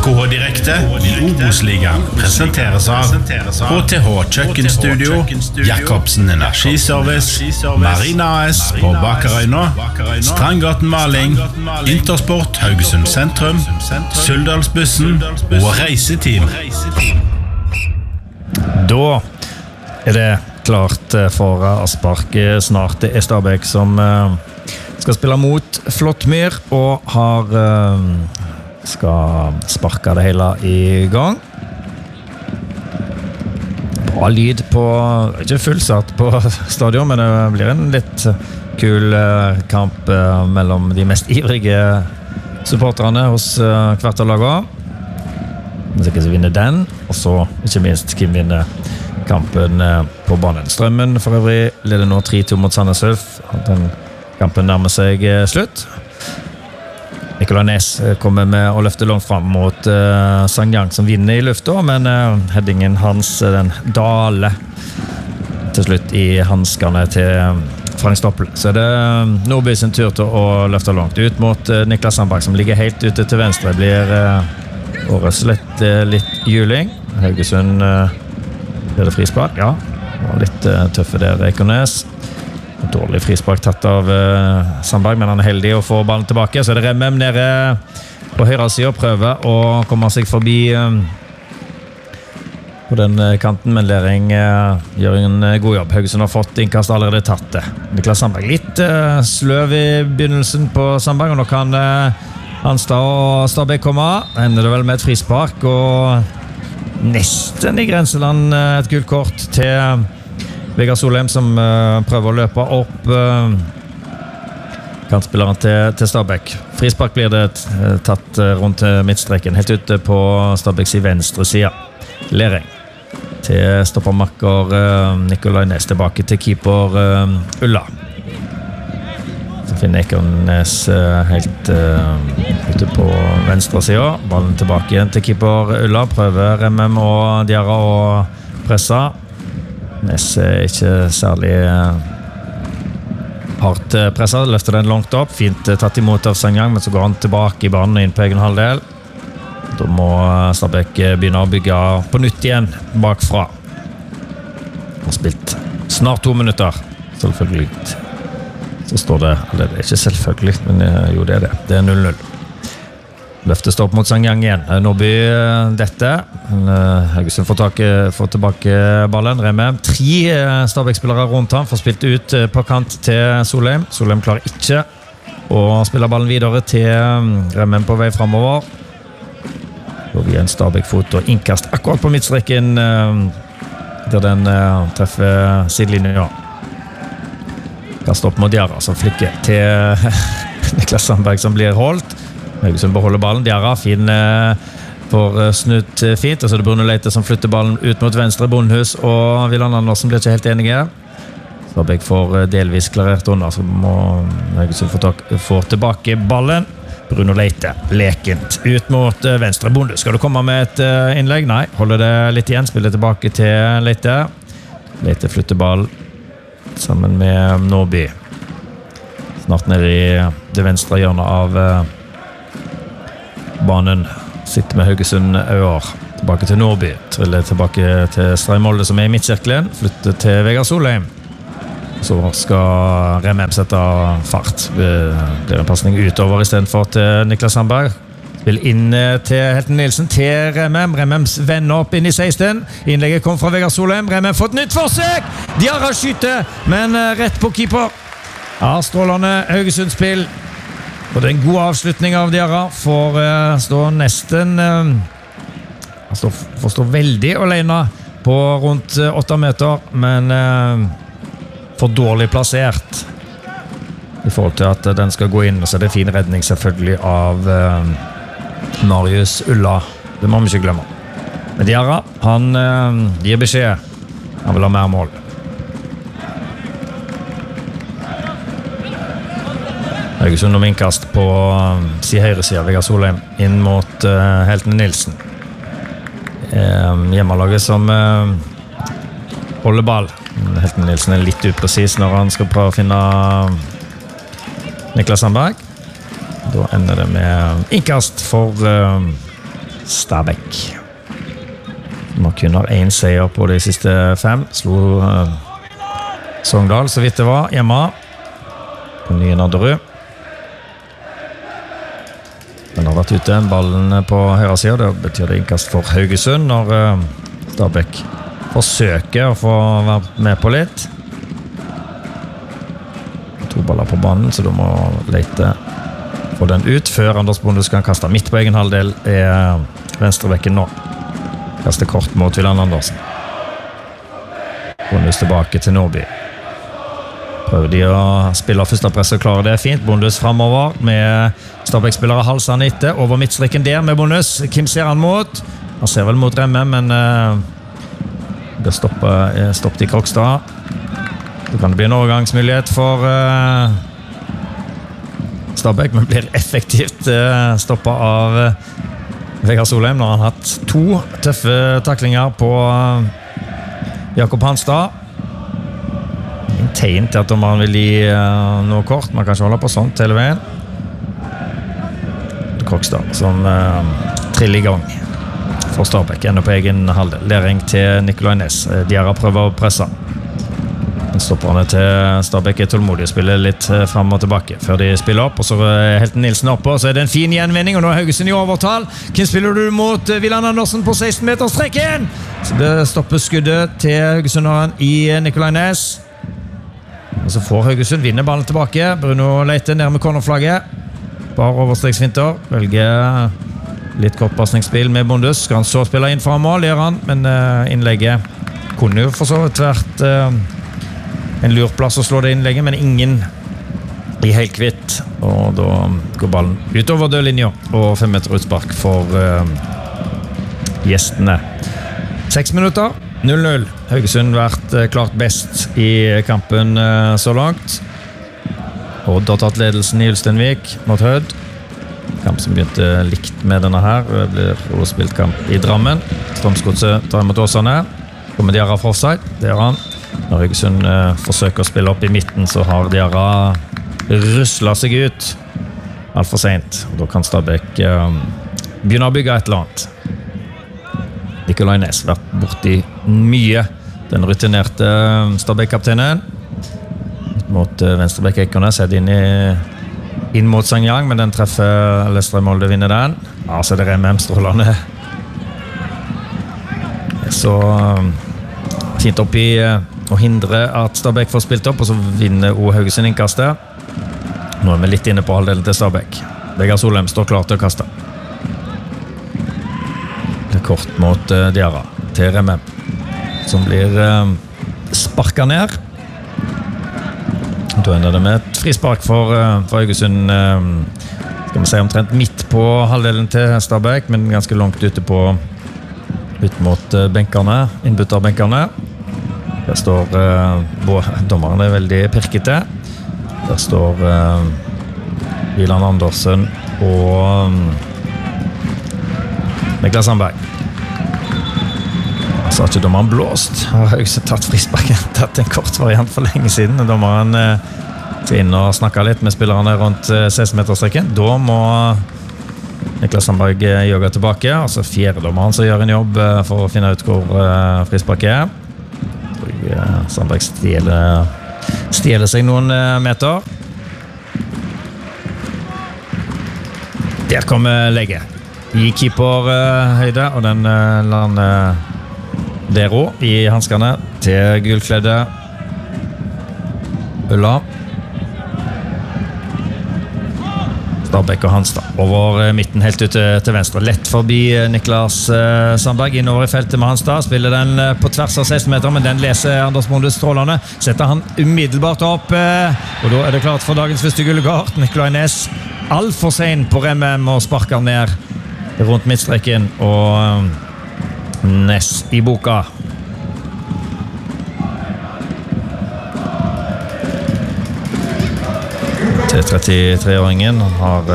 KH Direkte i Obos-ligaen presenteres av HTH Kjøkkenstudio, Jakobsen Energiservice, Marina AS på Bakerøyna, Strandgaten Maling, Intersport Haugesund Sentrum, Suldalsbussen og Reiseteam. Da det klart for Aspark snart. Det Stabæk som skal spille mot Flåttmyr og skal sparke det hele i gang. Bra lyd på, ikke fullsatt på stadion, men det blir en litt kul kamp mellom de mest ivrige supporterne hos hvert av lagene. Men sikkert så vinner den, og så ikke minst hvem vinner kampen på banen. Strømmen for øvrig leder nå 3-2 mot Sandnes Ulf. Den kampen nærmer seg slutt. Nikolai Næss kommer med å løfte langt frem mot Sangyang som vinner i lufta, men headingen hans den daler til slutt i handskene til Frank Stoppel. Så det Nordby sin tur til å løfte langt ut mot Niklas Sandberg som ligger helt ute til venstre. Blir årets litt juling. Haugesund blir det frispark, ja. Litt tøffe der, Eikones. Dårlig frispark tatt av Sandberg, men han heldig å få ballen tilbake. Så det Remem nede på høyre siden og prøver å komme seg forbi på den kanten, men Lering gjør en god jobb. Haugesund har fått innkast allerede tatt det. Niklas Sandberg litt sløv i begynnelsen på Sandberg, og nå kan Hanstad og Stabæk komme. Ender det vel med et frispark, og nesten i grenseland et gult kort til Vegard Solheim som prøver å løpe opp kantspilleren til Stabæk. Frispark blir det tatt rundt midtstreken, helt ute på Stabæks i venstre side. Lering til stoppermakker Nikolai Næss, tilbake til keeper Ulla. Så finner Eikones helt ute på venstre siden. Ballen tilbake igjen til keeper Ulla. Prøver Remem og Diarra å presse. Næss ikke særlig hardt presset, løfter den langt opp, fint tatt imot av Sangyang, men så går han tilbake i banen inn på egen halvdel. Da må Stabæk begynne å bygge på nytt igjen bakfra. Han har spilt snart 2 minutter, selvfølgelig. Så står det, eller det ikke selvfølgelig, men jo det det. Det 0-0. Løftes opp mot Sangyang igjen. Nordby dette. Haugesund får tilbake ballen. Remem. 3 Stabæk-spillere rundt ham. Får spilt ut på kant til Solheim. Solheim klarer ikke å spille ballen videre til Remem på vei fremover. Så vi en Stabæk-fot og innkast akkurat på midtstreken der den treffer sidelinjen. Kast opp mot Diarra som flikker til Niklas Sandberg som blir holdt. Haugesund beholder ballen. Diarra fin får snutt fint, og så er det Bruno Leite som flytter ballen ut mot venstre. Bondhus og Villand Andersen blir ikke helt enige. Stabæk får delvis klarert under, så må Haugesund få tilbake ballen. Bruno Leite, lekent ut mot venstre. Bondhus, skal du komme med et innlegg? Nei, holder det litt igjen, spiller tilbake til Leite. Leite flytter ball sammen med Nordby. Snart ned i det venstre hjørnet av banen. Sitter med Haugesund Øyer. Tilbake til Nordby. Triller tilbake til Streimolde som i midtsirkelen. Flytter til Vegard Solheim. Så skal Remem sette fart. Det blir en passning utover i stedet for til Niklas Sandberg. Spill inn til Helten Nilsen, til Remem. Remems venner opp inn i 16. Innlegget kom fra Vegard Solheim. Remem får et nytt forsøk! Diarra skyter, men rett på keeper. Ja, strålende Haugesund-spill. Og det er en god avslutning av Diarra. Får stå nesten får stå veldig alene på rundt 8 meter, men for dårlig plassert i forhold til at den skal gå inn. Og så er det en fin redning selvfølgelig av Marius Ulla. Det må vi ikke glemme. Men Diarra, han gir beskjed. Han vil ha mer mål. Haugesund om innkast på si høyre side, Vegard Solheim, inn mot Helten Nilsen. Hjemmelaget som holder ball. Helten Nilsen er litt upresis når han skal prøve å finne Niklas Sandberg. Da ender det med innkast for Stabæk. Nå kun har 1 seier på de siste 5. Slo Sogndal så vidt det var hjemme på nye Nadderud. Den har vært ute, ballen på høyre siden. Det betyr det innkast for Haugesund når Stabæk forsøker å få være med på litt. 2 baller på banen, så da må lete få den ut før Anders Bondhus kan kaste midt på egen halvdel venstrebekken nå. Kaster kort mot Villand Andersen. Bondhus tilbake til Nordby. Prøver de å spille første press og klare det fint. Bondhus fremover med Stabæk-spillere halsene etter. Over midtstrikken der med Bondhus. Kim ser han mot. Han ser vel mot Remme, men det stoppet i Krokstad. Så kan det bli en overgangsmulighet for Stabæk, men blir effektivt stoppet av Vegard Solheim når han har hatt 2 tøffe taklinger på Jakob Hanstad. Ingen tegn til at man vil gi noe kort. Man kan ikke holde på sånt hele veien. Krokstad som triller i gang for Stabæk, enda på egen halvdel. Lering til Nikolai Næss. Diarra prøver å presse. Stopperne til Stabæk tålmodig, spiller litt frem og tilbake før de spiller opp, og så er Helten Nilsen oppe, og så er det en fin gjenvinning, og nå er Haugesund i overtal. Hvem spiller du mot Villand Andersen på 16-meterstreken? Så det stopper skuddet til Haugesunderen i Nikolai Næss. Og så får Haugesund vinne ballen tilbake. Bruno Leite ned med cornerflagget. Bare overstreksvinter. Velger litt kortpassningsspill med Bondhus. Skal han så spille inn fra mål, gjør han, men innlegget kunne jo for så vidt vært en lurplass å slå det innlegget, men ingen i helt kvitt, og da går ballen utover dødlinja og 5 meter utspark for gjestene. 6 minutter, 0-0. Haugesund vært klart best i kampen så langt. Odd har tatt ledelsen i Ulsteinvik mot Hødd. Kamp som begynte likt med denne her. Det blir også spilt kamp i Drammen. Strømsgodset tar imot Åsane. Kommer Diarra for offside, det gjør han. Når Haugesund forsøker å spille opp i midten, så har Diarra ruslet seg ut alt for sent. Og da kan Stabæk begynne å bygge et eller annet. Nikolai Næss vært borti mye. Den rutinerte Stabæk-kapteinen mot venstrebekk Ekornes, head inn mot Sangyang, men den treffer Lestre Molde, vinner den. Ja, så er det Remme strålende. Så fint opp i å hindre at Stabæk får spilt opp, og så vinner Haugesund innkastet. Nå er vi litt inne på halvdelen til Stabæk. Vegard Solheim står klar til å kaste. Det er kort mot Diarra til Remme, som blir sparket ned. Da ender det med et frispark for Haugesund, skal vi si omtrent midt på halvdelen til Stabæk, men ganske langt ute ut mot benkerne, innbytterbenkerne. Der står dommerne veldig pirkete. Der står Villand Andersen og Niklas Sandberg. Så har ikke dommeren blåst. Har Haugesund tatt frisparken, tatt en kort variant for lenge siden. Dommeren skal inn og snakke litt med spillerne rundt 16-meterstreken. Da må Niklas Sandberg jogge tilbake. Altså fjerdedommeren som gjør en jobb for å finne ut hvor frisparket er. Sandberg stjeler seg noen meter. Der kommer legget i keeperhøyde, og den lander Dero i handskene til gullkledde Ulla. Stabæk og Hanstad over midten helt ut til venstre, lett forbi Niklas Sandberg innover i feltet med Hanstad, spiller den på tvers av 16 meter, men den leser Anders Bondhus strålende, setter han umiddelbart opp, og da er det klart for dagens første gullkort. Nikolai Næss alt for sen på Remmem og sparker ned rundt midtstreken, og Næss i boka. Til 33-åringen har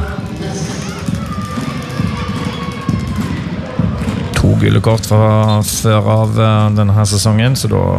2 gullkort fra før av denne her sesongen, så da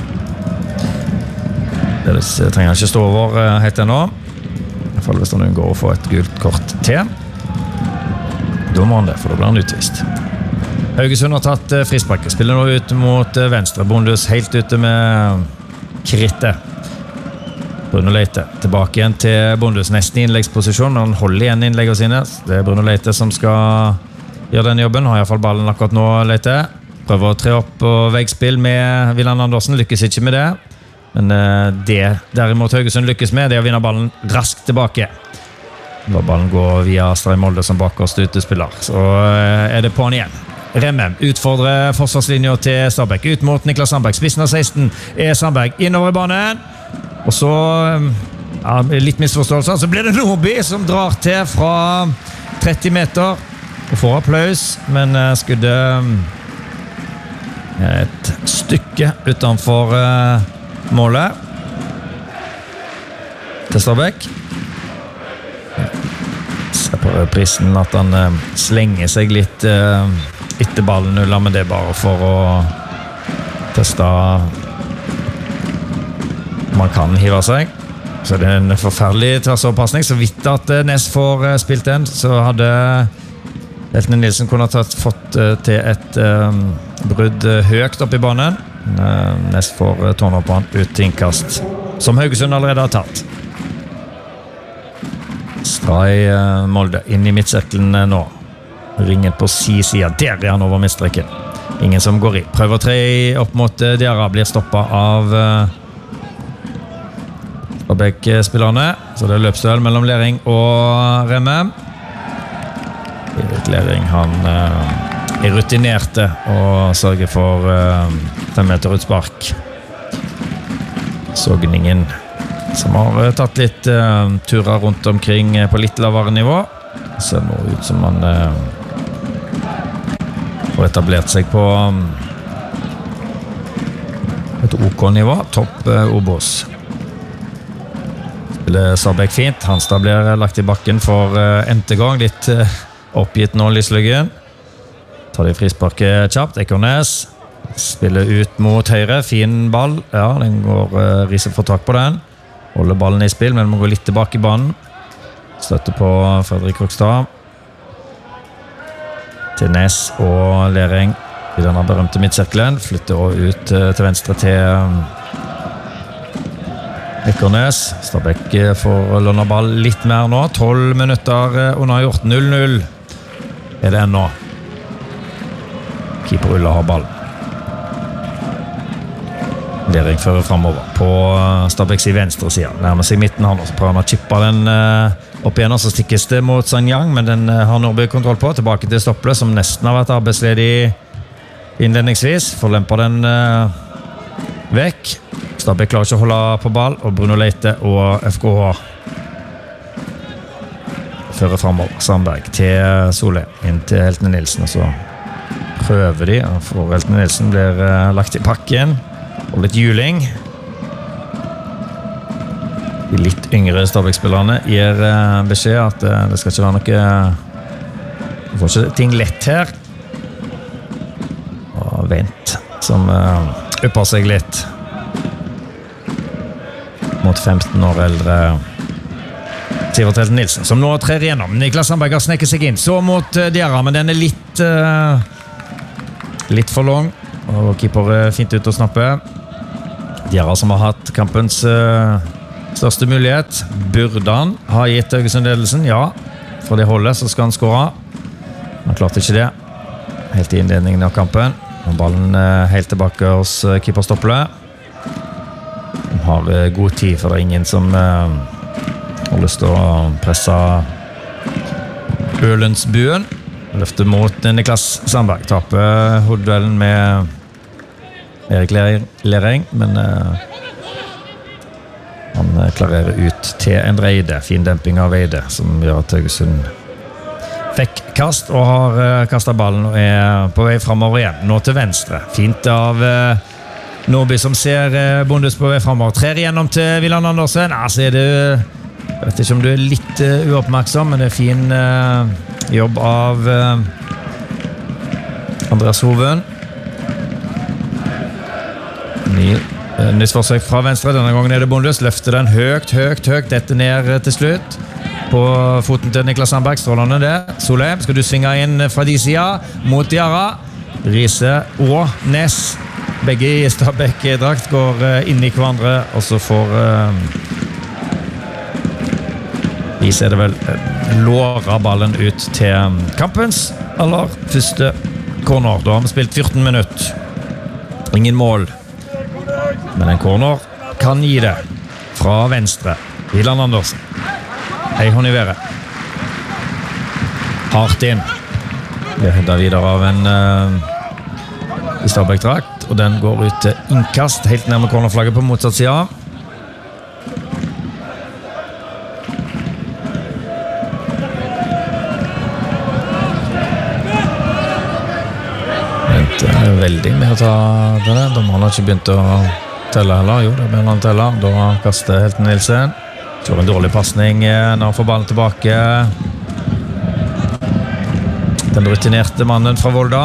trenger han ikke stå over helt ennå. I hvert fall hvis han unngår å få et gult kort til. dommeren det, for da blir han utvist. Haugesund har tatt frispark, spiller nå ut mot venstre. Bondhus helt ute med krittet. Bruno Leite tilbake igjen til Bondhus, nesten i innleggsposisjon, men han holder igjen innleggene sine. Det Bruno Leite som skal gjøre den jobben, har i hvert fall ballen akkurat nå, Leite. Prøver å tre opp på veggspill med Villand Andersen, lykkes ikke med det. Men det derimot Haugesund lykkes med, det å vinne ballen raskt tilbake. Da ballen går via Stein Molde som bakerst utespiller. Så det på han igjen. Remmem utfordrer forsvarslinjen til Stabæk ut mot Niklas Sandberg. Spissen av 16 Sandberg innover i banen. Og så litt misforståelse. Så blir det Nordby som drar til fra 30 meter og får applaus, men skuddet et stykke utenfor målet til Stabæk. Se på prisen at han slenger seg litt etter ballen nulla, men det bare for å teste man kan hive seg. Så det en forferdelig tversoverpassning. Så vidt at Næss får spilt den, så hadde Heltene Nilsen kunne fått til et brudd høyt opp i banen. Næss får tårner på han ut til innkast, som Haugesund allerede har tatt. Stray Molde inn i midtsirkelen nå. Ringer på siden. Der han over midtstreken. Ingen som går i. Prøver å tre opp mot Diarra. Blir stoppet av Stabæk-spillerne. Så det løpsduell mellom Lering og Remme. Erik Lering, han rutinerte og sørger for 5 meter utspark. Sogningen som har tatt litt turer rundt omkring på litt lavere nivå. Ser nå ut som han får etablert seg på et OK-nivå. Topp Obos. Spiller Stabæk fint. Hanstad blir lagt i bakken for n-te gang. Litt oppgitt nå, Lysløggen. Tar de frisparket kjapt. Ekornes spiller ut mot høyre. Fin ball. Ja, den går Riise får tak på den. Holder ballen i spill, men må gå litt tilbake i banen. Støtte på Fredrik Rokstad. Til Næss og Lering i denne berømte midtsirkelen. Flytter også ut til venstre til Ekornes. Stabæk får låne ball litt mer nå. 12 minutter unnagjort. 0-0 det ennå. Keeper Ulla har ball. Lering fører fremover på Stabæks i venstre siden. Nærmer seg midten han, og så prøver han å chippe den opp igjen, og så stikkes det mot Sanyang, men den har Nordby kontroll på. Tilbake til Stopple, som nesten har vært arbeidsledig innledningsvis. Får lemper den vekk. Stabæk klarer ikke å holde på ball, og Bruno Leite og FKH fører fremover. Sandberg til Solé, inn til Heltene Nilsen, og så prøver de, for Heltene Nilsen blir lagt i pakken. Og litt juling. De litt yngre Stabæk-spillerne gir beskjed at det skal ikke være noe. Du får ikke ting lett her. Og Vent som upper seg litt mot 15 år eldre Sivert Helten Nilsen, som nå trer igjennom. Niklas Sandberg har snekket seg inn. Så mot Diarra, men den litt for lang. Og keeper fint ut å snappe. Diarra som har hatt kampens største mulighet. Burde han ha gitt Haugesund-ledelsen? Ja, for det holdet så skal han skåre. Han klarte ikke det. Helt i innledningen av kampen. Og ballen helt tilbake hos keeper Stopple. De har god tid, for det er ingen som har lyst til å presse Ølensbuen. Løfter mot Niklas Sandberg. Taper hovedduellen med Erik Lering, men han klarerer ut til en Reide. Fin demping av Veide, som gjør at Haugesund fikk kast og har kastet ballen og er på vei fremover igjen. Nå til venstre. Fint av Nordby som ser Bondhus på vei fremover. Trer igjennom til Villand Andersen. Så er det, jeg vet ikke om du er litt uoppmerksom, men det er fin jobb av Andreas Hoven. Nytt forsøk fra venstre. Denne gangen er det Bondhus. Løfter den høyt. Dette ned til slutt. på foten til Niklas Sandberg. Strålende det. Solheim, skal du svinge inn fra de sida mot Diarra. Riise og Nes. Begge i Stabæk-drakt går inn i hverandre, og så får Riise er det vel låra ballen ut til kampens aller første corner. Da har vi spilt 14 minutter. Ingen mål. Men en corner kan gi det fra venstre. Wieland Andersen. Hei hånd i været. Hardt inn. Det hedder videre av en i Stabæk-drakt, og den går ut til innkast helt nærme cornerflagget på motsatt side. Veldig med å ta det. De har ikke begynt å telle heller. Jo, det blir han telle. Da kaster Helten Nilsen. Slår en dårlig passning når han får ballen tilbake. Den rutinerte mannen fra Volda.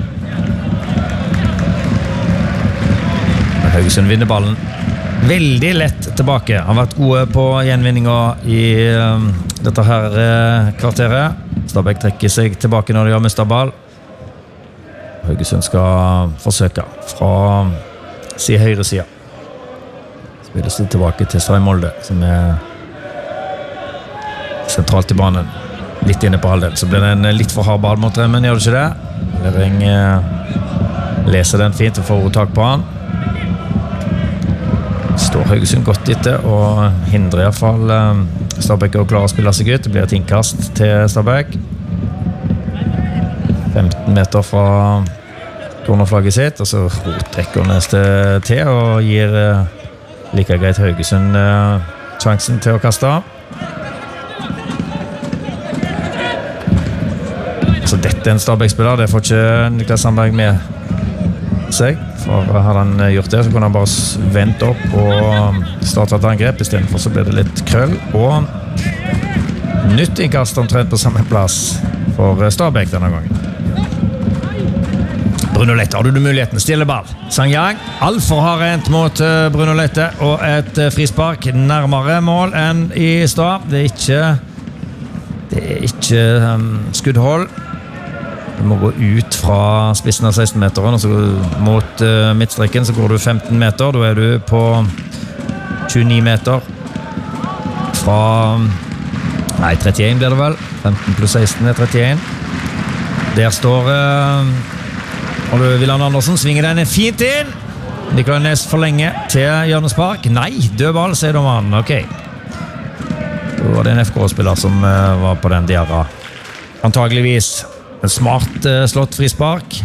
Haugesund vinner ballen veldig lett tilbake. Han har vært gode på gjenvinninger i dette her kvarteret. Stabæk trekker seg tilbake når de har mistet ball. Haugesund skal forsøke fra høyre side. Spilles det tilbake til Stein Molde, som er sentralt i banen. Litt inne på halvdelen. Så blir det en litt for hard ball mot Remmen, gjør det ikke det? Lering leser den fint og får tak på han. Står Haugesund godt etter og hindrer i hvert fall Stabæk å klare å spille seg ut. Det blir et innkast til Stabæk. 15 meter fra cornerflagget sitt, og så trekker neste til og gir like greit Haugesund sjansen til å kaste. Så dette er en Stabæk-spiller, det får ikke Niklas Sandberg med seg. For hadde han gjort det, så kunne han bare vente opp og starte et angrep. I stedet for så ble det litt krøll, og nytt innkast omtrent på samme plass for Stabæk denne gangen. Bruno Lette, har du muligheten? Stille ball. Sangyang, altfor hardrent mot Bruno Lette, og et frispark nærmere mål enn i stad. Det er ikke skuddhold. Du må gå ut fra spissen av 16-meteren, og så mot midtstreken så går du 15 meter. Da er du på 29 meter fra 31 blir det vel. 15 pluss 16 er 31. Der står Wieland Andersen, svinger den fint inn. Nikolai Næss forlenger til hjørnespark. Nei, død ball, sier dommeren. Ok. Da var det en FK-spiller som var på den Diarra. Antageligvis en smart slått frispark.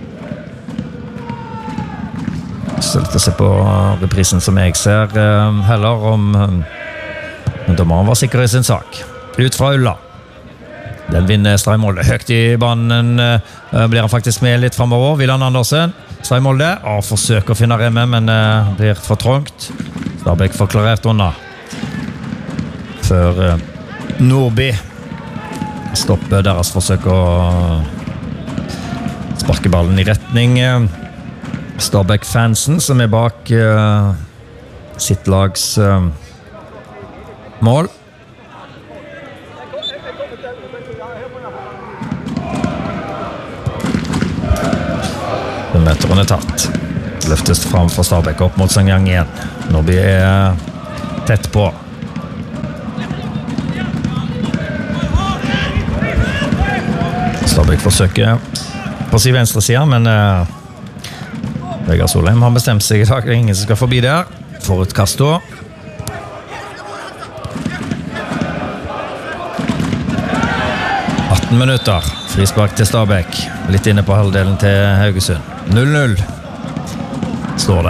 Så litt å se på reprisen som jeg ser heller om dommeren var sikker i sin sak. Ut fra Ulla. Den vinner Stein Molde høyt i banen. Blir han faktisk med litt fremover. Wieland Andersen, Stein Molde forsøker å finne remme, men blir for trångt. Stabæk får klarert unna før Nordby stopper deres forsøk å sparke ballen i retning Stabæk-fansen, som er bak sitt lags mål. Meteren er tatt. Løftes fram fra Stabæk opp mot Sangyang igjen. Nordby er tett på. Stabæk forsøker på sin venstre side, men Vegard Solheim har bestemt seg i dag. Det er ingen som skal forbi der. Får et kast da. Minutter. Frispark til Stabæk. Litt inne på halvdelen til Haugesund. 0-0 står det.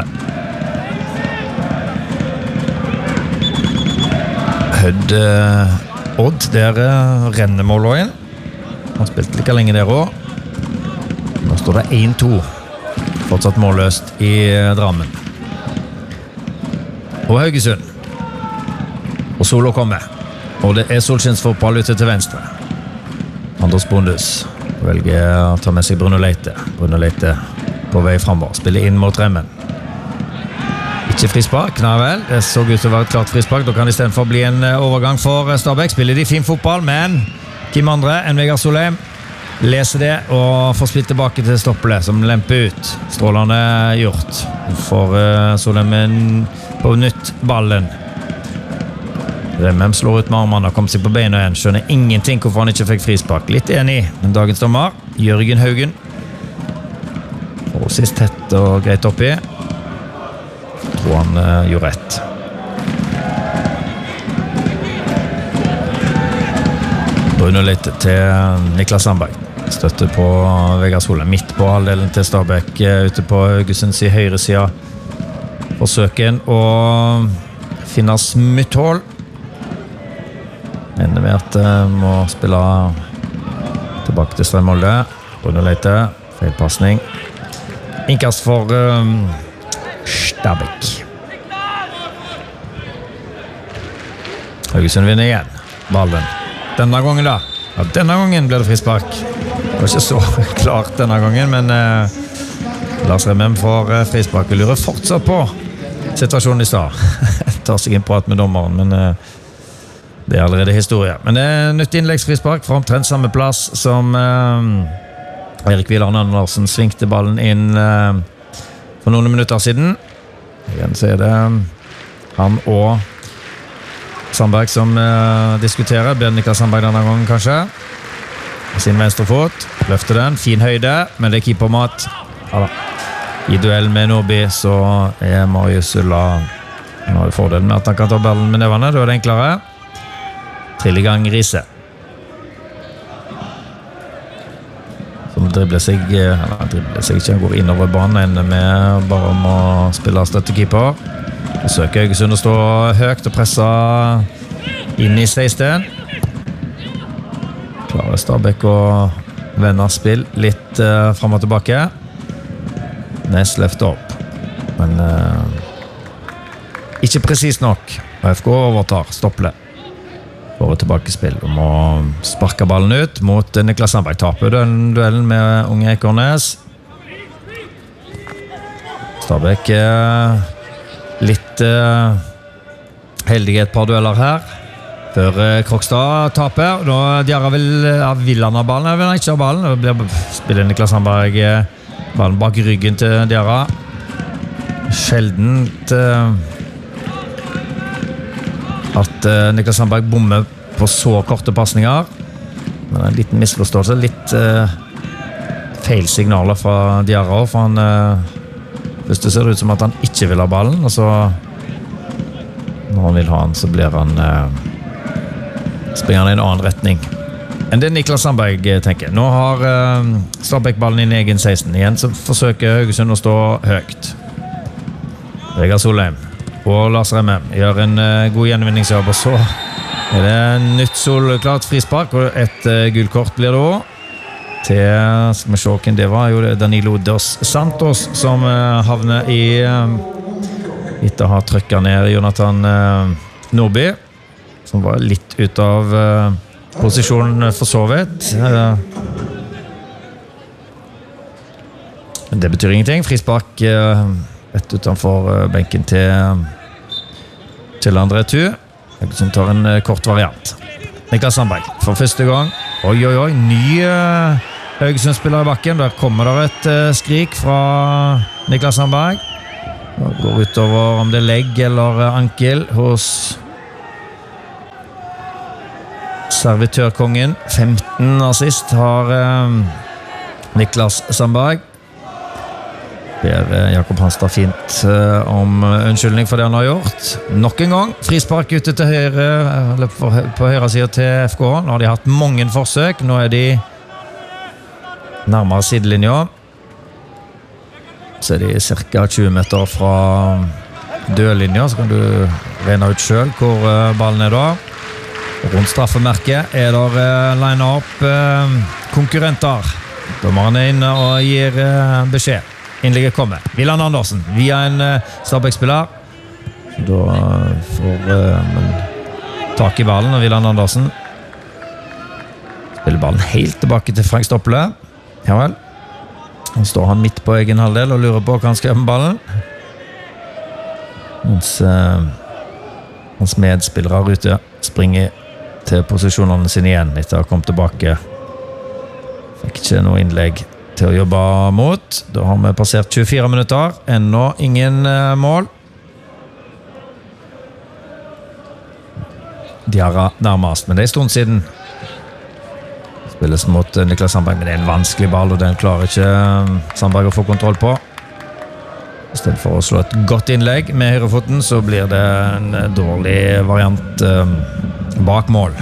Hødd Odd, der renner målet inn. Han spilte like lenge der også. Nå står det 1-2. Fortsatt målløst i Drammen. Og Haugesund. Og Solo kommer. Og det er solskinnsfotball ute til venstre. Anders Bondus velger å ta med seg Bruno Leite. Bruno Leite på vei fremover. Spiller inn mot Remmen. Ikke Ikke frispark, nei vel. Det så ut til å være et klart frispark. Da kan det i stedet for bli en overgang for Stabæk. Spiller de fin fotball, men Kim Andre enn Vegard Solheim leser det og får spilt tilbake til Stoppele, som lemper ut. Strålende gjort for Solheim på nytt ballen. Remem slår ut med armene og kommer seg på beina igjen. Skjønner ingenting hvorfor han ikke fikk frispark. Litt enig, men dagens dommer, Jørgen Haugen. Og sist tett og greit oppi. Tror han gjorde rett. Bruno litt til Niklas Sandberg. Støtte på Vegard Solheim. Midt på halvdelen til Stabæk. Ute på Haugesunds i høyre sida. Forsøken å finne smutthull. Ender med at må spille tilbake til Strømholde. Bruno Leite, feilpassning. Innkast for Stabæk. Haugesund vinner igjen ballen. Denne gangen da. Ja, denne gangen ble det frispark. Det var ikke så klart denne gangen, men Lars Remem får frispark. Vi lurer fortsatt på situasjonen i stad. Tar seg en prat med dommeren, men det er allerede historie. Men det er nytt innleggsfrispark fra omtrent samme plass som Erik Vilarne Andersen svingte ballen inn for noen minutter siden. Igjen så er det han og Sandberg som diskuterer. Blir Niklas Sandberg denne gangen kanskje. Sin venstre fot. Løfter den. Fin høyde, men det er keepermat. Ja da. I duell med Nordby så er Marius Ulla han har jo fordelen med at han kan ta ballen med nevene. Da er det enklere. Trillegang Riise. Som dribler seg ikke, han går innover banen med bare om å spille støttekeeper. Forsøker Haugesund å stå høyt og presse inn i 16. Klarer Stabæk å vende spill litt frem og tilbake. Nes løfter opp, men ikke precis nok. FK overtar Stoppele. For et tilbakespill og må sparke ballen ut mot Niklas Sandberg. Taper duellen med Unge Ekornes. Stabæk litt heldig et par dueller her før Krokstad taper. Nå Diarra vil han ha ballen, jeg vil ikke ha ballen. Det spiller Niklas Sandberg ballen bak ryggen til Diarra. Sjeldent at Niklas Sandberg bommer på så korte passninger. Men en liten misforståelse, litt feil signaler fra Diarra, for han først det ser ut som at han ikke vil ha ballen, og så når han vil ha den, så blir han springer han i en annen retning enn det Niklas Sandberg tenker. Nå har Stabæk ballen inn i egen 16 igjen, så forsøker Haugesund å stå høyt. Vegard Solheim og Lars Remem gjør en god gjenvinningsjobb, og så er det nytt solklart frispark, og et gulkort blir det også. Til, skal vi se hvem det var, jo det er Danilo dos Santos som havner i etter å ha trykket ned Jonathan Nordby, som var litt ut av posisjonen for så vidt. Men det betyr ingenting. Frispark rett utenfor benken til André Tu, som tar en kort variant. Niklas Sandberg for første gang. Oi, ny Haugesund-spiller i bakken. Der kommer det et skrik fra Niklas Sandberg. Går utover om det er legg eller ankel hos servitørkongen. 15 assist har Niklas Sandberg. ber Jakob Hanstad fint om unnskyldning for det han har gjort. Nok en gang, frispark ute til høyre, eller på høyre siden til FK. Nå har de hatt mange forsøk, nå er de nærmere sidelinja. Så er de cirka 20 meter fra dødlinja, så kan du regne ut selv hvor ballen er da. Rundt straffemerket er der line opp konkurrenter. Dommeren er inne og gir beskjed. Innlegget kommer. Villand Andersen via en Stabæk-spiller. Da får tak i ballen, og Villand Andersen spiller ballen helt tilbake til Frank Stoppele. Ja vel. Nå står han midt på egen halvdel og lurer på hva han skal gjøre med ballen. Mens hans medspillere ute springer til posisjonene sine igjen etter å ha kommet tilbake. Fikk ikke noe innlegg til å jobbe mot. Da har vi passert 24 minutter. Ennå ingen mål. Diarra nærmest, men det er en stund siden. Spilles mot Niklas Sandberg, men det er en vanskelig ball, og den klarer ikke Sandberg å få kontroll på. I stedet for å slå et godt innlegg med høyrefoten, så blir det en dårlig variant bak mål.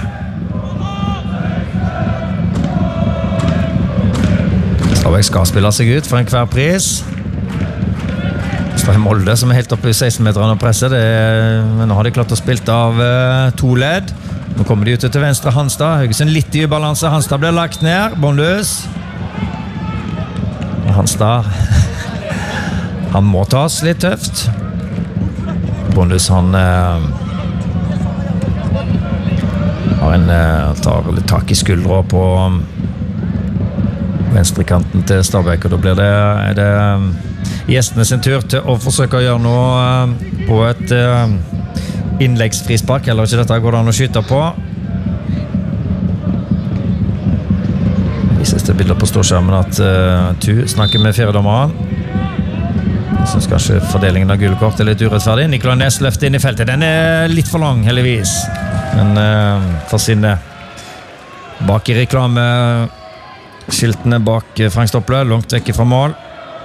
Stabæk skal spille seg ut for enhver pris. Det er Molde som er helt oppe i 16-meterne og presser. Men nå har de klart å spilt av to ledd. Nå kommer de ut til venstre Hanstad. Haugesund litt i ubalanse. Hanstad blir lagt ned. Bondhus. Hanstad han må tas litt tøft. Bondhus han tar litt tak i skuldra på venstrekanten til Stabæk, og da blir det gjestene sin tur til å forsøke å gjøre noe på et innleggsfrispark, eller ikke dette går det an å skyte på. Vises det bilder på storskjermen at Tu snakker med fjerdedommeren. Jeg synes kanskje fordelingen av gulkort er litt urettferdig. Nikolai Næss løfter inn i feltet. Den er litt for lang, heldigvis. Men forsvinner bak i reklame skiltene bak Frank Stopple, langt vekk fra mål.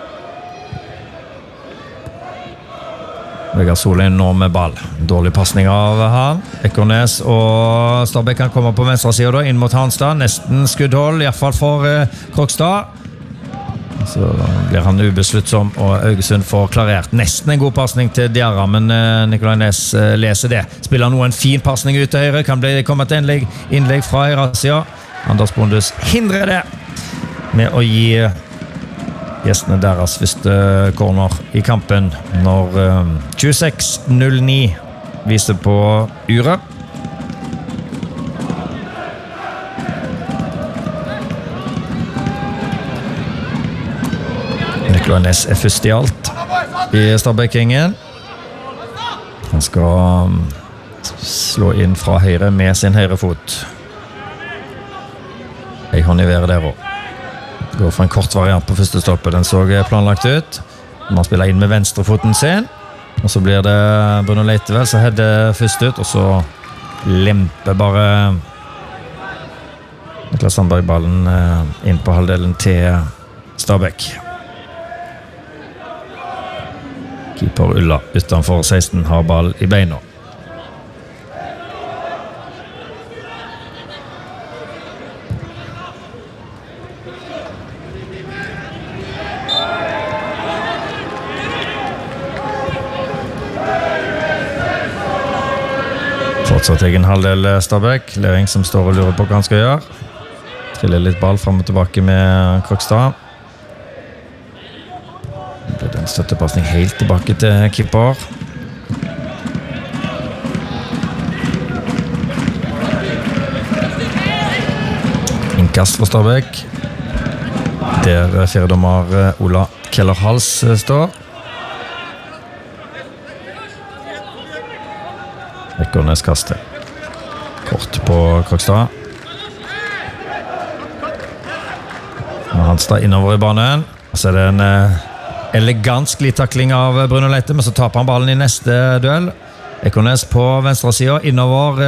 Vegard Solheim nå med ball. Dårlig passning av han. Ekornes og Stabæk kan komme på venstre side da, inn mot Hanstad. Nesten skuddhold, i hvert fall for Krokstad. Så blir han ubesluttsom, og Haugesund får klarert. Nesten en god passning til Diarra, men Nikolai Næss leser det. Spiller nå en fin passning ut til høyre. Kan komme et innlegg fra høyre siden. Anders Bondhus hindrer det med å gi gjestene deres første corner i kampen når 26:09 viser på uret. Nikolai Næss er først i alt i Stabæk-gjengen. Han skal slå inn fra høyre med sin høyre fot. Jeg hånd i været der også. Går for en kort variant på første stoppet. Den så planlagt ut. Man spiller inn med venstrefoten sin. Og så blir det Bruno Leitevel som header først ut, og så lemper bare Niklas Sandberg ballen inn på halvdelen til Stabæk. Keeper Ulla utenfor 16 har ball i beina. Fortsatt egen halvdel Stabæk. Lering som står og lurer på hva han skal gjøre. Triller litt ball frem og tilbake med Krokstad. Det blir en støttepassning helt tilbake til keeper. Innkast for Stabæk. Der fjerdedommer Ola Keller-Hals står. Ekornes kaster. Kort på Krokstad. Hanstad innover i banen. Så er det en elegant sklitakling av Bruno Leite, men så taper han ballen i neste duell. Ekornes på venstre siden, innover.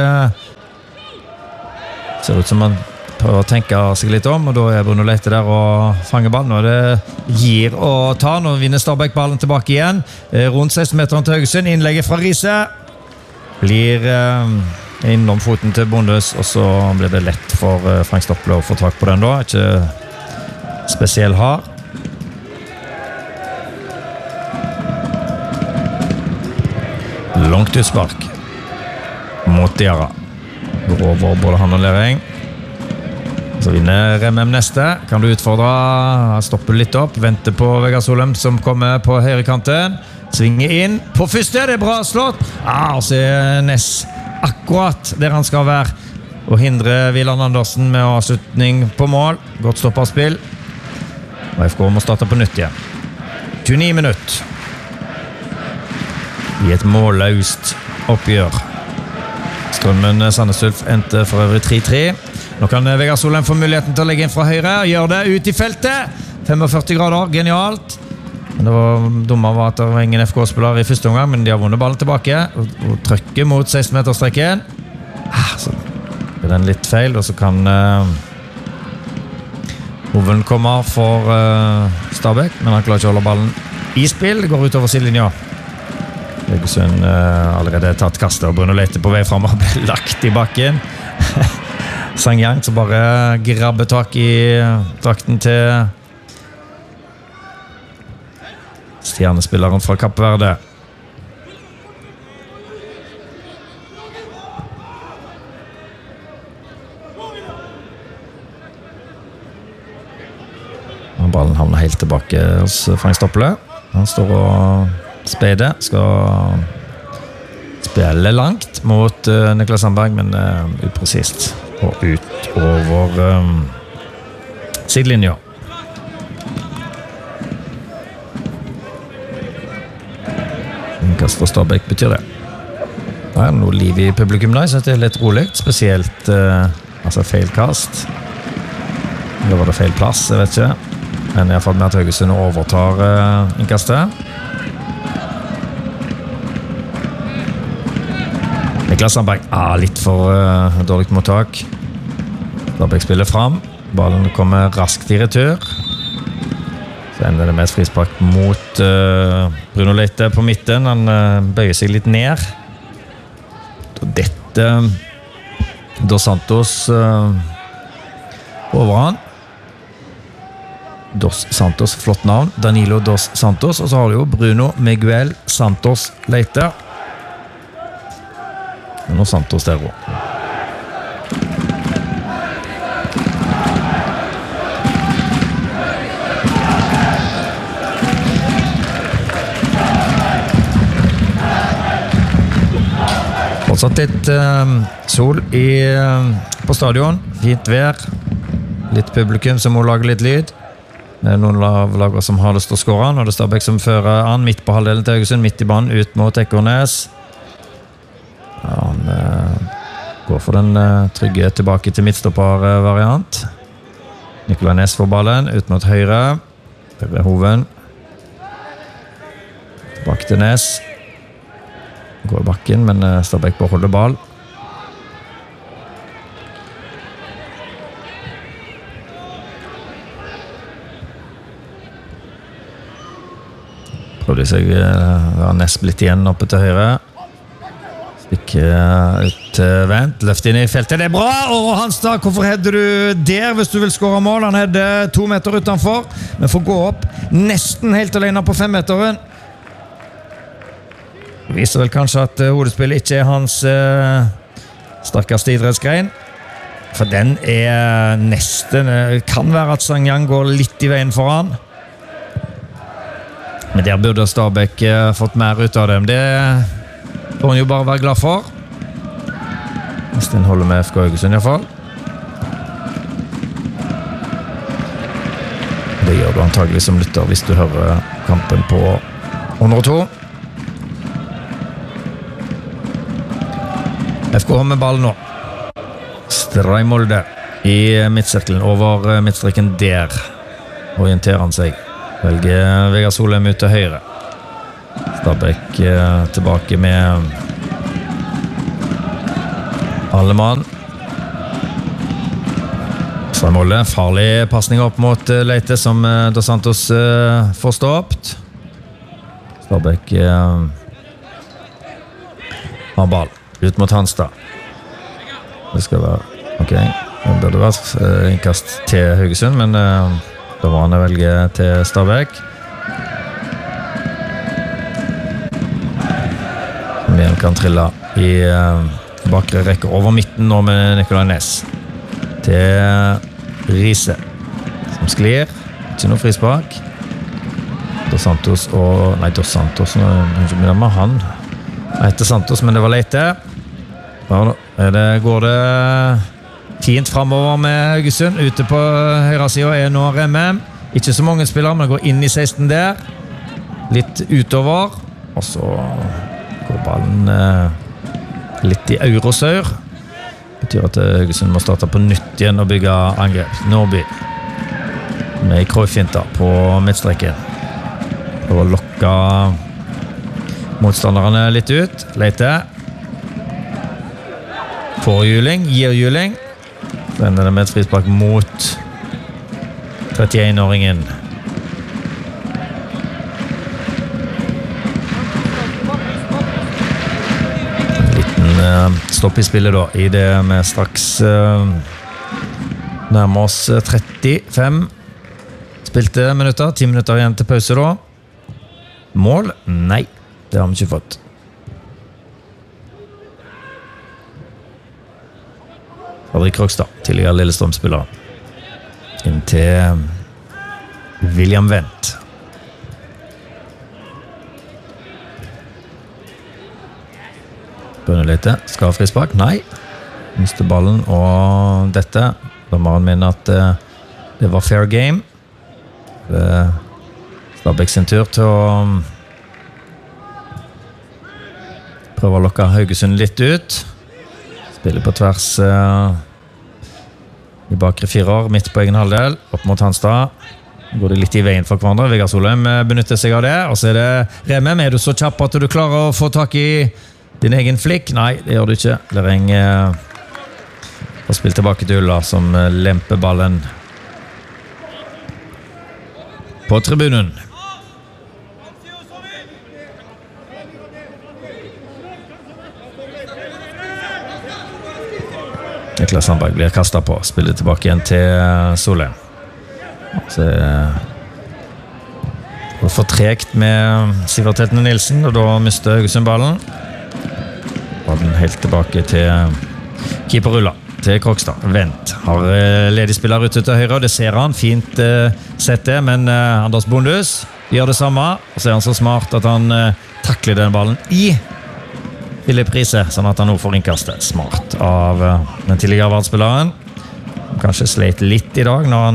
Ser ut som han prøver å tenke seg litt om, og da er Bruno Leite der og fanger ballen. Nå er det gir og tar. Nå vinner Stabæk ballen tilbake igjen. Rundt 16-meteren til Haugesund. Innlegget fra Riise. Blir innom foten til Bondhus, og så blir det lett for Frank Stopple å få tak på den da. Ikke spesiell hard. Langt utspark mot Diarra. Går over både han og Lering. Så vinner RMM neste. Kan du utfordre, stoppe litt opp, vente på Vegard Solheim som kommer på høyrekanten. Svinger inn på første, det er bra slått. Og så er Næss akkurat der han skal være, og hindre Wieland Andersen med avslutning på mål. Godt stoppet spill, og FK må starte på nytt igjen. 29 minutter. i et målløst oppgjør. Strømmen Sandnes Ulf endte for øvrig 3-3. Nå kan Vegard Solheim få muligheten til å legge inn fra høyre og gjøre det ut i feltet. 45 grader, genialt. Men det var dumme var at det var ingen FK-spiller i første omgang, men de har vunnet ballen tilbake og trykker mot 16-meterstreken. Så er den litt feil, og så kan Hoven komme for Stabæk, men han klarer ikke å holde ballen i spill. Det går ut over sidelinja. Haugesund allerede tatt kastet, og Bruno Leite på vei frem og ble lagt i bakken. Sangyang som bare grabber tak i drakten til stjernespilleren fra Kapp Verde. Ballen havner helt tilbake hos Frank Stoppele. Han står og speider, skal spille langt mot Niklas Sandberg, men upresist og ut over sidelinja. Kast for Stabæk betyr det. Det er noe liv i publikum der, så det er litt rolig, spesielt feilkast. Eller var det feil plass, jeg vet ikke. Men jeg har fått med at Haugesund overtar innkastet. Niklas Sandberg litt for dårlig mottak. Stabæk spiller frem. Ballen kommer raskt i retur. Så ender det med et frispark mot Bruno Leite på midten. Han bøyer seg litt ned. Dette Dos Santos over han. Dos Santos, flott navn. Danilo Dos Santos. Og så har du jo Bruno Miguel Santos Leite. Og nå Santos der også. Fortsatt litt sol på stadion. Fint vær. Litt publikum som må lage litt lyd. Det er noen lager som har lyst til å skåre han, og det er Stabæk som fører han midt på halvdelen til Haugesund, midt i banen, ut mot Ekornes. Han går for den trygge tilbake til midtstopper-variant. Nikolai Næss får ballen, ut mot høyre. Det er Hoven. Tilbake til Næss. Går i bakken, men Stabæk bare holder ball. Prøvde seg var Næss blitt igjen oppe til høyre. Stikker ut til vent, løft inn i feltet. Det er bra! Og Hanstad, hvorfor hedder du der hvis du vil skåre mål? Han hedder 2 meter utenfor, men får gå opp nesten helt alene på 5-meteren. Det viser vel kanskje at hodespillet ikke er hans sterkeste idrettsgrein. For den er nesten... kan være at Sangyang går litt i veien for han. Men der burde Stabæk fått mer ut av dem. Det får han jo bare være glad for. Hvis den holder med FK Haugesund i hvert fall. Det gjør du antagelig som lytter hvis du hører kampen på 102. FK har med ball nå. Streimolde i midtsirkelen over midtstreken der. Orienterer han seg. Velger Vegard Solheim ut til høyre. Stabæk tilbake med Allemann. Streimolde, farlig passning opp mot Leite som Dos Santos får ståpt. Stabæk har ball ut mot Hanstad. Det skal være, ok, det burde vært innkast til Haugesund, men da var han å velge til Stabæk. Mien kan trille i bakre rekke over midten nå med Nikolai Næss. Til Riise, som sklir. Ikke noe frispark. Dos Santos og... Nei, Dos Santos, nå er han. Han heter Santos, men det var Leite. Går det fint fremover med Haugesund. Ute på høyre siden er nå Remme. Ikke så mange spillere, men går inn i 16 der. Litt utover. Og så Går ballen litt i eurosaur. Betyr at Haugesund må starte på nytt igjen og bygge angrep. Norby med Cruyff-finta på midtstreken. For å lokke motstanderne litt ut. Leite. Får Juling, gir Juling. Så ender det med et frispark mot 31-åringen. Stopp i spillet da, i det med straks nærmer oss 35 spilte minutter, 10 minutter igjen til pause da. Mål? Nei, det har vi ikke fått. Fredrik Krogstad, tidligere Lillestrøm-spiller. Inn til William Wendt. Bønneleite, skal ha frispark? Nei. Mister ballen og dette. Da må han minne at det var fair game. Stabæk sin tur til å prøve å lokke Haugesund litt ut. Spiller på tvers i bakre firer, midt på egen halvdel, opp mot Hanstad. Går det litt i veien for hverandre. Vegard Solheim benytter seg av det. Og så er det Remem. Er du så kjapp at du klarer å få tak i din egen flikk? Nei, det gjør du ikke. Lereng får spilt tilbake til Ulla, som lemper ballen på tribunen. Niklas Sandberg blir kastet på. Spiller tilbake igjen til Solheim. Så det for tregt med Sivert Heltene Nilsen, og da mister Haugesund ballen. Ballen helt tilbake til keeper Ulla, til Krogstad. Wendt har ledig spiller ute til høyre, og det ser han. Fint sett det, men Anders Bondhus gjør det samme. Og så er han så smart at han takler den ballen i Philip Riise, sånn at han nå får innkastet. Smart av den tidligere verdensspilleren. Kanskje sleit litt i dag når han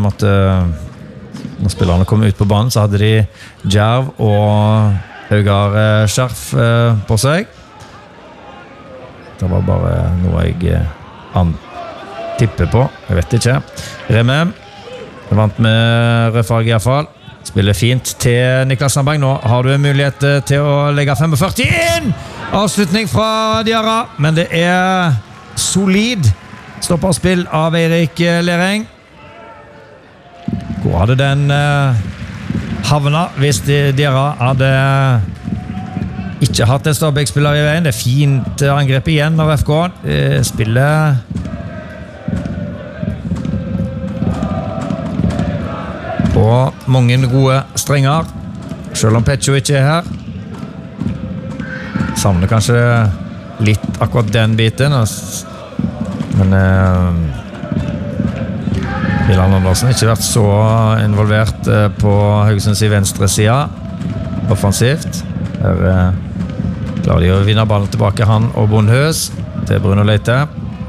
når spillerne kom ut på banen, så hadde de Djerv og Haugar Skjerf på seg. Det var bare noe jeg tipper på. Jeg vet ikke. Remem vant med rødfarge i hvert fall. Spiller fint til Niklas Sandberg. Nå har du en mulighet til å legge 45 inn! Avslutning fra Diarra, men det er solid stopperspill av Eirik Lereng. Hvor hadde den havna hvis Diarra hadde ikke hatt en Stabæk-spiller i veien? Det er fint angrep igjen av FK. Spiller på mange gode strenger, selv om Petcho ikke er her. Savner kanskje litt akkurat den biten, men Milan Andersen har ikke vært så involvert på Haugesunds i venstre sida offensivt. Her klarer de å vinne ballen tilbake, han og Bondhus til Bruno Leite.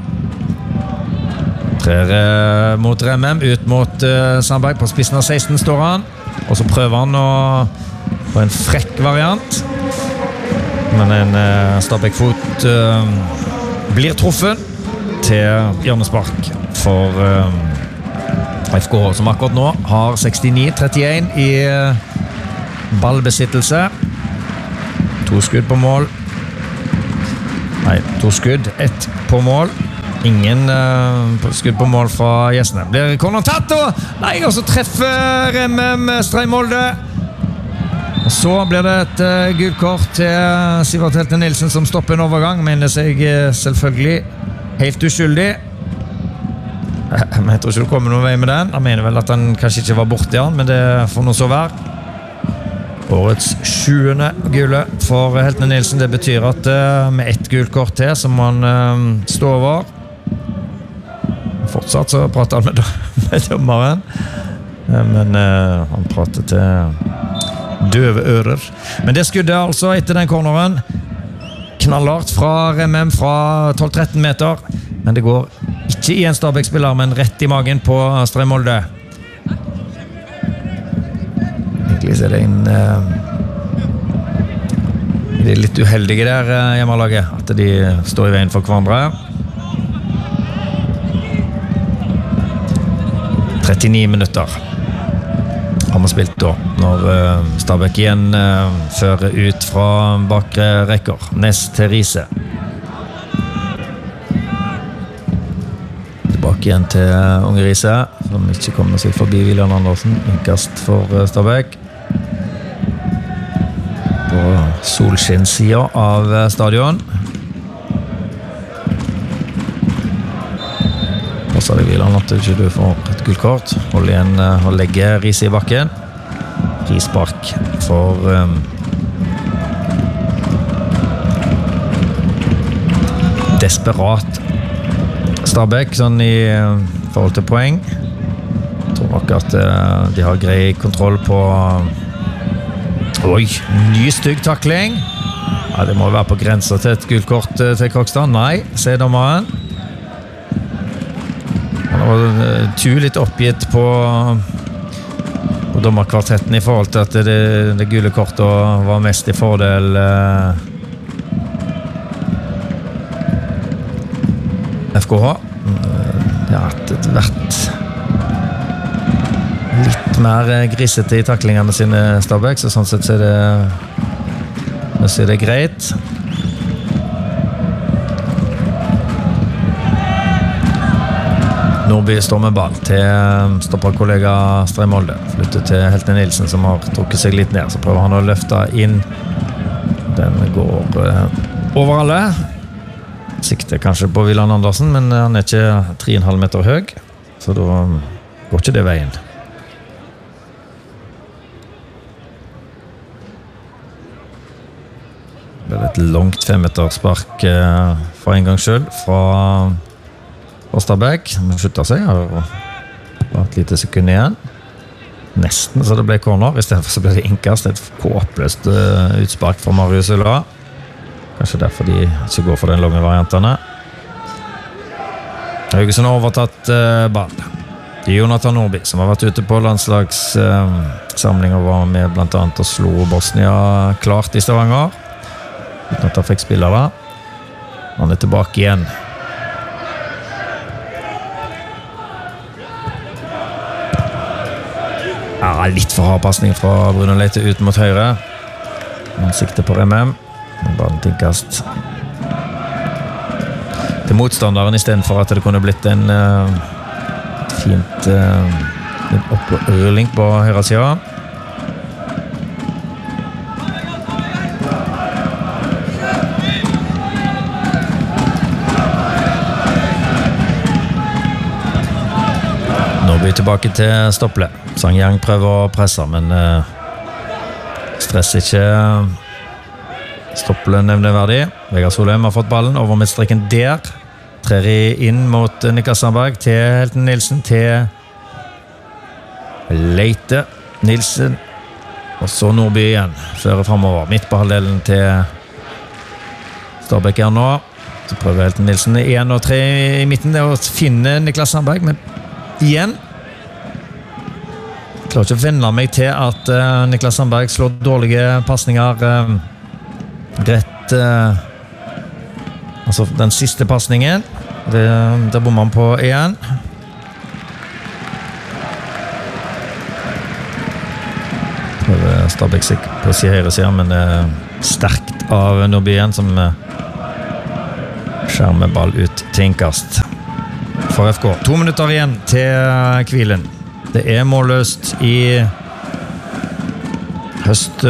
Trer mot Remem, ut mot Sandberg. På spissen av 16 står han, og så prøver han på en frekk variant, men en Stabæk-fot blir truffet til hjørnespark for FK, som akkurat nå har 69-31 i ballbesittelse. 2 skudd på mål. Nei, 2 skudd, 1 på mål. Ingen skudd på mål fra gjestene. Blir corner tatt, og så treffer Remem Streimolde. Og så blir det et gult kort til Sivert Heltene Nilsen, som stopper en overgang. Mener seg selvfølgelig helt uskyldig. Men jeg tror ikke det kommer noen vei med den. Han mener vel at han kanskje ikke var borte i han, men det får noe så være. Årets 7. gule for Heltene Nilsen. Det betyr at med 1 gult kort til så må han stå over. Fortsatt så prater han med dommeren, men han prater til døve ører. Men det skuddet altså etter den corneren. Knallhardt fra Remem fra 12-13 meter, men det går ikke i en Stabæk-spiller, men rett i magen på Streimolde. Egentlig så er det en De litt uheldige der, hjemmelaget, at de står i veien for hverandre. 39 minutter har vi spilt da, når Stabæk igjen fører ut fra bakre rekker. Nest til Riise. Tilbake igjen til Unge Riise, som ikke kommer seg forbi William Andersen. Innkast for Stabæk. På solskinnsiden av stadion. Og så er det Wieland at ikke du får et gullkort. Hold igjen og legge Riise i bakken. Frispark for desperat Stabæk, sånn i forhold til poeng. Jeg tror nok at de har grei kontroll på. Oi, ny stygg takling. Ja, det må være på grenser til et gullkort til Krokstad. Nei, sier dommeren. Han var litt oppgitt på dommerkvartetten i forhold til at det gule kortet var mest i fordel FKH. Det har vært litt mer grisete i taklingene sine Stabæk, så sånn sett så er det greit. Nordby står med ball til stopperkollega Streimolde. Flytter til Helte Nilsen, som har trukket seg litt ned. Så prøver han å løfte inn. Den går over alle. Sikter kanskje på William Andersen, men han er ikke 3,5 meter høy. Så da går ikke det veien. Det er et langt 5-meterspark for en gang selv fra Stabæk. Han skjøtter seg, og et lite sekund igjen. Nesten så det ble corner, i stedet for så ble det innkast. Et håpløst utspark fra Marius Ulla. Kanskje derfor de ikke går for den lange variantene. Haugesund har overtatt ball. Det er Jonathan Nordby, som har vært ute på landslagssamling og var med blant annet og slo Bosnia klart i Stavanger. Uten at han fikk spille da. Han er tilbake igjen. Ja, litt for hard passning fra Bruno Leite ut mot høyre. Han sikter på RMM. Bare en innkast til motstanderen i stedet for at det kunne blitt en fint opprulling på høyre siden. Nå blir vi tilbake til Stopple. Sangjang prøver å presse, men stress ikke Stopple nevneverdig. Vegard Solheim har fått ballen over midtstreken der. Trer inn mot Niklas Sandberg til Helten Nilsen, til Leite Nilsen, og så Nordby igjen, fører fremover. Midt på halvdelen til Stabæk her nå. Så prøver Helten Nilsen 1 og 3 i midten, det er å finne Niklas Sandberg, men igjen jeg klarer ikke å venne meg til at Niklas Sandberg slår dårlige passninger rett altså den siste passningen der bommer han på igjen. Prøver Stabæk seg på sin høyre side, men sterkt av Nordby igjen, som skjermer ball ut til innkast for FK. 2 minutter igjen til Kvilen. Det er målløst i høst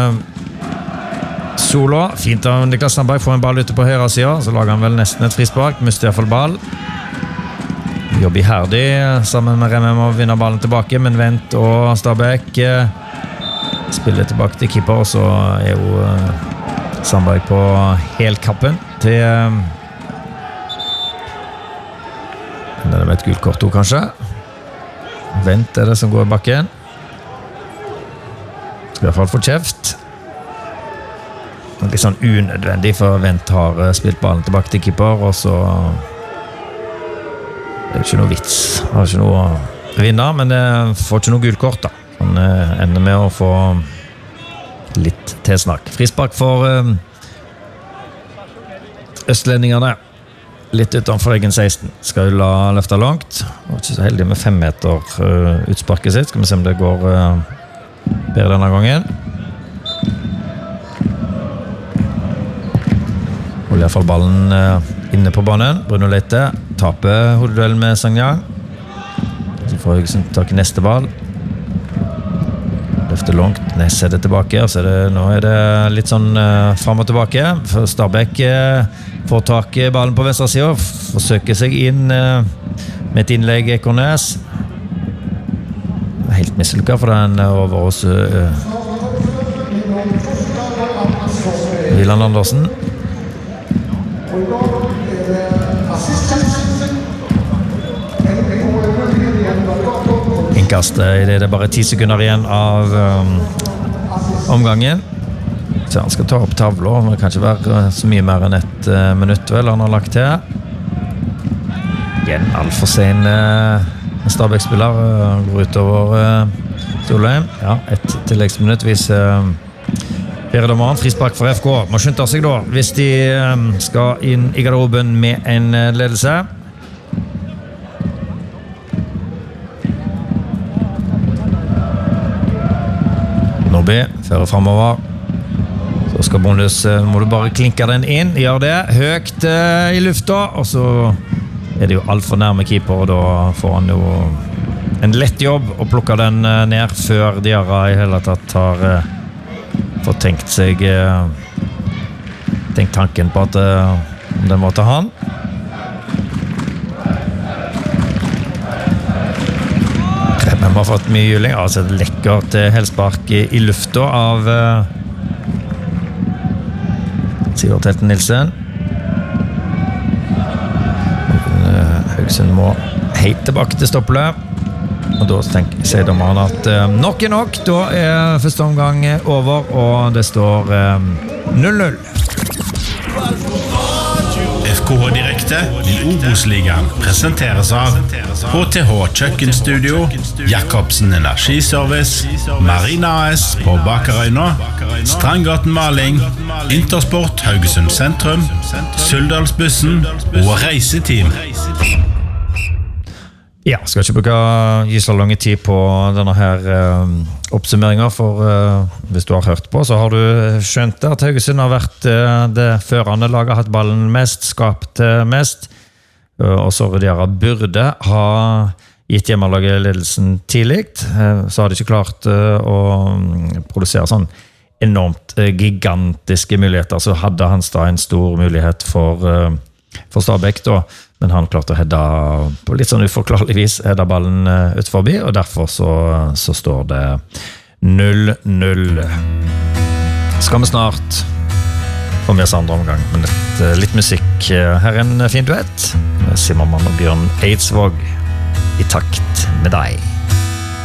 sola. Fint av Niklas Sandberg, får en ball ute på høyre siden, så lager han vel nesten et frispark, mister i hvert fall ball. Jobber iherdig sammen med RMM og vinner ballen tilbake, men Vent og Stabæk spiller tilbake til keeper, og så er jo Sandberg på helkappen til det er et gult kort kanskje. Vent er det som går i bakken. Skal i hvert fall få kjeft. Litt sånn unødvendig, for Vent har spilt ballen tilbake til keeper, og så det er jo ikke noe vits. Har ikke noe å vinne, men det får ikke noe gult kort da. Han ender med å få litt tilsnakk. Frispark for østlendingerne. Litt utenfor egen 16. Skal la løfte langt. Var ikke så heldig med 5 meter utsparket sitt. Skal vi se om det går bedre denne gangen. Holder i hvert fall ballen inne på banen. Bruno Leite taper hodeduellen med Sanyang. Så får Haugesund tak i neste ball. Løfter langt, Ness det tilbake. Så nå det litt sånn frem og tilbake. For Stabæk får tak i ballen på venstre siden. Forsøker seg inn med et innlegg Ekornes. Helt mislykket for den over oss Wieland Andersen. Innkastet i det bare 10 sekunder igjen av omgangen. Så han skal ta opp tavla. Det kan ikke være så mye mer enn 1 minutt vel han har lagt til. Igjen alt for sen Stabæk-spiller går utover Solheim. Ja, 1 tilleggsminutt viser fjerdedommeren. Frispark for FK. Må skynde seg da hvis de skal inn i garderoben med en ledelse. Norby fører fremover. Så skal Bonus, må du bare klinke den inn. Gjør det høyt i lufta, og så det jo alt for nærme keeper, og da får han jo en lett jobb å plukke den ned før Diarra i hele tatt har fått tenkt tanken på at den må ta han. Kremmen har fått mye juling, altså et lekkert helspark i lufta av Sigurd Helten Nilsen. Haugesund må helt tilbake til stoppeløp. Og da sier dommeren at nok nok. Da første omgang over, og det står 0-0. FKH Direkte i Obos-ligaen presenteres av HTH Kjøkkenstudio, Jakobsen Energiservice, Marina AS på Bakerøyna, Strandgaten Maling, Intersport Haugesund Sentrum, Suldalsbussen og Reiseteam. Ja, skal ikke bruke gi så lang tid på denne her oppsummeringen, for hvis du har hørt på, så har du skjønt at Haugesund har vært det førende laget, hatt ballen mest, skapt mest, og så Diarra burde ha gitt hjemmelaget ledelsen tidligt, så har de ikke klart å produsere sånn enormt gigantiske muligheter. Så hadde Hanstad en stor mulighet for Stabæk da, men han klarte å hedde på litt sånn uforklarlig vis hedde ballen ut forbi, og derfor så står det 0-0. Skal vi snart få med oss andre omgang, men litt musikk. Her en fin duett med Simmermann og Bjørn Eidsvåg, I takt med deg.